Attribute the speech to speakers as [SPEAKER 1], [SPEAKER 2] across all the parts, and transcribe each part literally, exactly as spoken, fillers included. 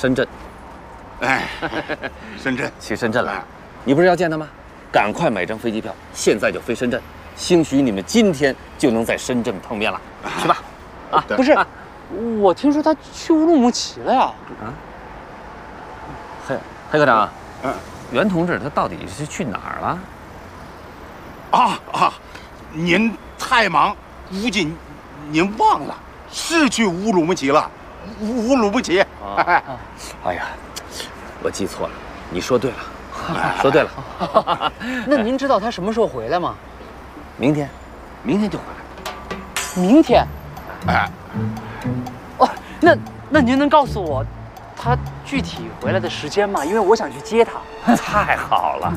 [SPEAKER 1] 深圳。
[SPEAKER 2] 哎，深圳
[SPEAKER 1] 去深圳了，你不是要见他吗？赶快买张飞机票，现在就飞深圳。兴许你们今天就能在深圳碰面了。去吧。啊，
[SPEAKER 3] 不是，我听说他去乌鲁木齐了呀。
[SPEAKER 1] 啊，黑黑科长，
[SPEAKER 2] 嗯，
[SPEAKER 1] 袁同志他到底是去哪儿了？
[SPEAKER 2] 啊啊，您太忙，估计您忘了，是去乌鲁木齐了。乌乌鲁木齐。
[SPEAKER 1] 啊，哎呀，我记错了，你说对了，说对了。
[SPEAKER 3] 那您知道他什么时候回来吗？
[SPEAKER 1] 明天，明天就回来。
[SPEAKER 3] 明天？
[SPEAKER 2] 哎，
[SPEAKER 3] 哦，那那您能告诉我，他具体回来的时间吗？因为我想去接他。
[SPEAKER 1] 太好了。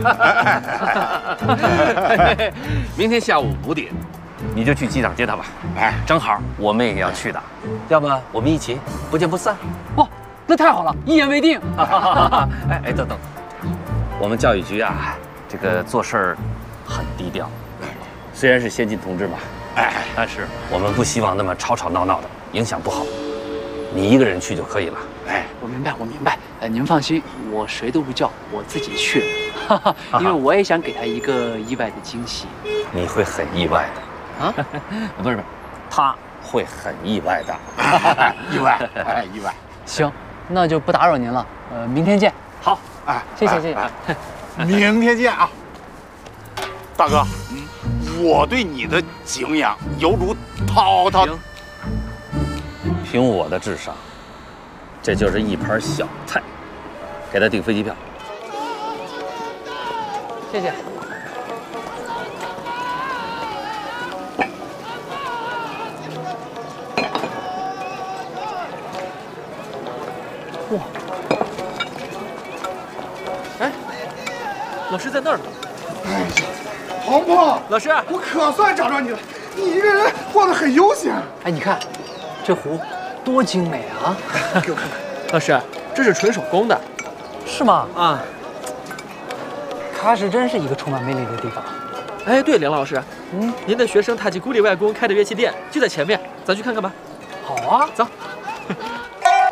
[SPEAKER 1] 明天下午五点，你就去机场接他吧。哎，正好我们也要去的，要不我们一起不见不散。
[SPEAKER 3] 哦，那太好了，一言为定。
[SPEAKER 1] 哎哎，等等，我们教育局啊，这个做事儿很低调，虽然是先进同志嘛，哎，但是我们不希望那么吵吵闹闹的，影响不好。你一个人去就可以了。
[SPEAKER 3] 哎，我明白，我明白。呃，您放心，我谁都不叫，我自己去。哈哈，因为我也想给他一个意外的惊喜。
[SPEAKER 1] 你会很意外的啊？不是不是，他会很意外的。
[SPEAKER 2] 意外，哎，意外。
[SPEAKER 3] 行，那就不打扰您了。呃，明天见。
[SPEAKER 1] 好，
[SPEAKER 2] 哎，
[SPEAKER 3] 谢谢谢谢。
[SPEAKER 2] 明天见啊，大哥。嗯，我对你的敬仰犹如滔滔。
[SPEAKER 1] 凭我的智商，这就是一盘小菜，给他订飞机票。
[SPEAKER 3] 谢谢。哇！
[SPEAKER 4] 哎，老师在那儿呢。
[SPEAKER 5] 哎呀，鹏鹏，
[SPEAKER 4] 老师，
[SPEAKER 5] 我可算找着你了。你一个人晃得很悠闲。
[SPEAKER 3] 哎，你看，这壶多精美啊！
[SPEAKER 5] 给我看看。
[SPEAKER 4] 老师，这是纯手工的。
[SPEAKER 3] 是吗？
[SPEAKER 4] 啊。
[SPEAKER 3] 喀什真是一个充满魅力的地方。
[SPEAKER 4] 哎，对，梁老师，嗯，您的学生塔吉古里外公开的乐器店就在前面，咱去看看吧。
[SPEAKER 3] 好啊，
[SPEAKER 4] 走。